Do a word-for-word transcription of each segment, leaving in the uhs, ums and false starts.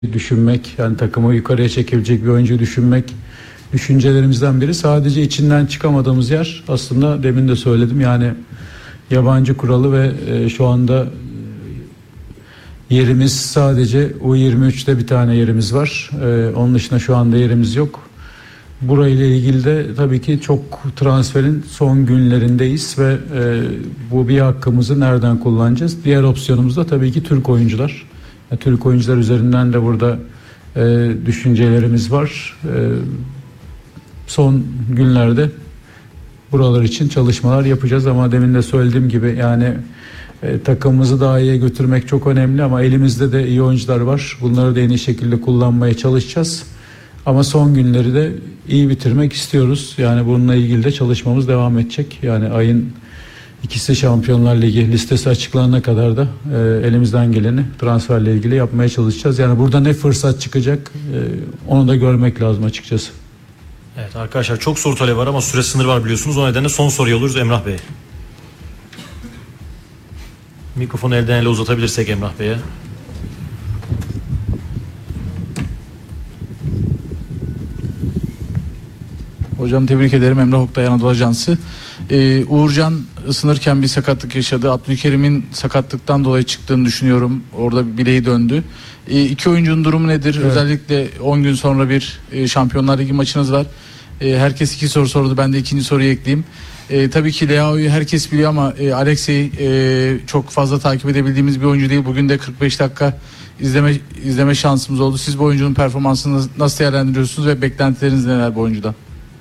düşünmek, yani takımı yukarıya çekebilecek bir oyuncu düşünmek düşüncelerimizden biri. Sadece içinden çıkamadığımız yer aslında demin de söyledim, yani yabancı kuralı ve e, şu anda yerimiz sadece U yirmi üçte bir tane yerimiz var. E, onun dışında şu anda yerimiz yok. Burayla ilgili de tabii ki çok transferin son günlerindeyiz ve e, bu bir hakkımızı nereden kullanacağız? Diğer opsiyonumuz da tabii ki Türk oyuncular. Yani Türk oyuncular üzerinden de burada e, düşüncelerimiz var. E, son günlerde buralar için çalışmalar yapacağız ama demin de söylediğim gibi yani e, takımımızı daha iyiye götürmek çok önemli ama elimizde de iyi oyuncular var. Bunları da en iyi şekilde kullanmaya çalışacağız. Ama son günleri de iyi bitirmek istiyoruz. Yani bununla ilgili de çalışmamız devam edecek. Yani ayın ikisi Şampiyonlar Ligi listesi açıklanana kadar da e, elimizden geleni transferle ilgili yapmaya çalışacağız. Yani burada ne fırsat çıkacak e, onu da görmek lazım açıkçası. Evet arkadaşlar, çok soru talebi var ama süre sınırı var biliyorsunuz. O nedenle son soruyu alıyoruz Emrah Bey. Mikrofonu elden ele uzatabilirsek Emrah Bey'e. Hocam tebrik ederim. Emrah Oktay Anadolu Ajansı. Ee, Uğurcan ısınırken bir sakatlık yaşadı. Abdülkerim'in sakatlıktan dolayı çıktığını düşünüyorum. Orada bileği döndü. Ee, iki oyuncunun durumu nedir? Evet. Özellikle on gün sonra bir e, Şampiyonlar Ligi maçınız var. E, herkes iki soru sordu. Ben de ikinci soruyu ekleyeyim. E, tabii ki Leao'yu herkes biliyor ama e, Alexey e, çok fazla takip edebildiğimiz bir oyuncu değil. Bugün de kırk beş dakika izleme izleme şansımız oldu. Siz bu oyuncunun performansını nasıl değerlendiriyorsunuz ve beklentileriniz neler bu oyuncudan?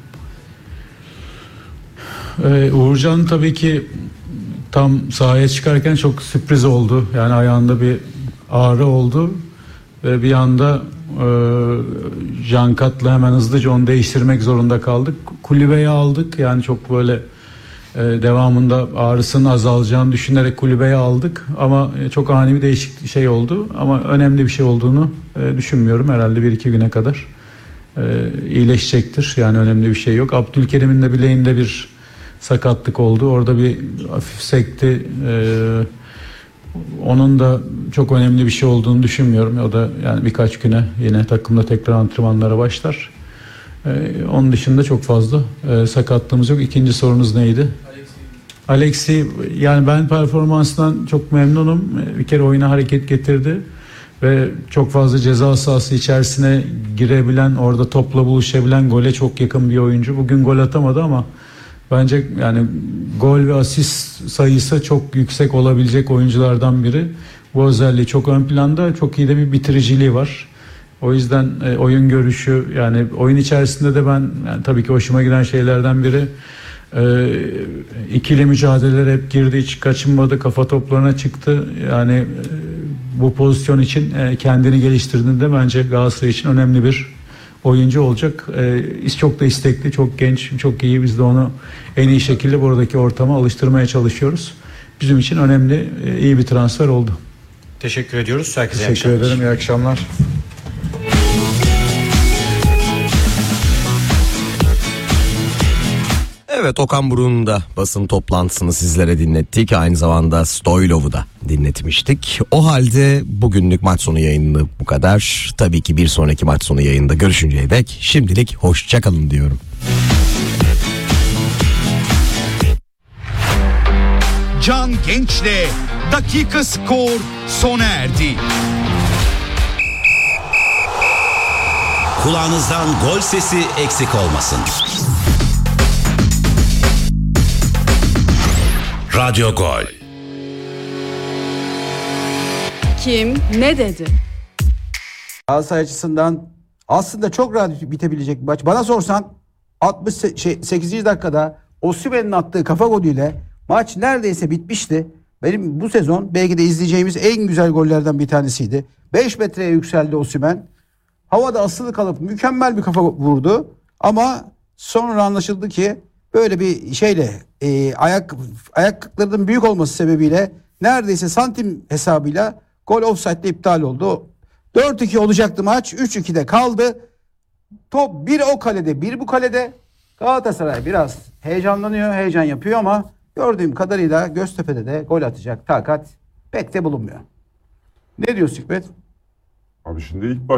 Ee, Uğurcan tabii ki tam sahaya çıkarken çok sürpriz oldu. Yani ayağında bir ağrı oldu ve bir anda e, Jankat'la hemen hızlıca onu değiştirmek zorunda kaldık. Kulübeye aldık. Yani çok böyle e, devamında ağrısının azalacağını düşünerek kulübeye aldık. Ama e, çok ani bir değişik şey oldu. Ama önemli bir şey olduğunu e, düşünmüyorum. Herhalde bir iki güne kadar e, iyileşecektir. Yani önemli bir şey yok. Abdülkerim'in de bileğinde bir sakatlık oldu. Orada bir hafif sekti. Ee, onun da çok önemli bir şey olduğunu düşünmüyorum. O da yani birkaç güne yine takımda tekrar antrenmanlara başlar. Ee, onun dışında çok fazla e, sakatlığımız yok. İkinci sorunuz neydi? Alexey, yani ben performansından çok memnunum. Bir kere oyuna hareket getirdi ve çok fazla ceza sahası içerisine girebilen, orada topla buluşabilen, gole çok yakın bir oyuncu. Bugün gol atamadı ama bence yani gol ve asist sayısı çok yüksek olabilecek oyunculardan biri. Bu özelliği çok ön planda, çok iyi de bir bitiriciliği var. O yüzden e, oyun görüşü, yani oyun içerisinde de ben yani tabii ki hoşuma giden şeylerden biri e, ikili mücadeleler hep girdi, hiç kaçınmadı, kafa toplarına çıktı. Yani e, bu pozisyon için e, kendini geliştirdiğinde bence Galatasaray için önemli bir oyuncu olacak. Ee, çok da istekli, çok genç, çok iyi. Biz de onu en iyi şekilde buradaki ortama alıştırmaya çalışıyoruz. Bizim için önemli, iyi bir transfer oldu. Teşekkür ediyoruz. Herkese Teşekkür ederim. İyi akşamlar. Evet, Okan Buruk'un da basın toplantısını sizlere dinlettik. Aynı zamanda Stoylov'u da dinletmiştik. O halde bugünlük maç sonu yayını bu kadar. Tabii ki bir sonraki maç sonu yayında görüşünceye dek şimdilik hoşça kalın diyorum. Can Genç'le Dakika Skor sona erdi. Kulağınızdan gol sesi eksik olmasın. Radyo Gol. Kim ne dedi? Galatasaray açısından aslında çok rahat bitebilecek bir maç. Bana sorsan altmış sekizinci dakikada Osimhen'in attığı kafa golüyle maç neredeyse bitmişti. Benim bu sezon belki de izleyeceğimiz en güzel gollerden bir tanesiydi. beş metreye yükseldi Osimhen. Havada asılı kalıp mükemmel bir kafa vurdu. Ama sonra anlaşıldı ki böyle bir şeyle e, ayak ayaklarının büyük olması sebebiyle neredeyse santim hesabıyla gol offside'de iptal oldu. dört iki olacaktı maç. üç ikide kaldı. Top bir o kalede, bir bu kalede. Galatasaray biraz heyecanlanıyor, heyecan yapıyor ama gördüğüm kadarıyla Göztepe'de de gol atacak takat pek de bulunmuyor. Ne diyorsun Hikmet? Abi şimdi ilk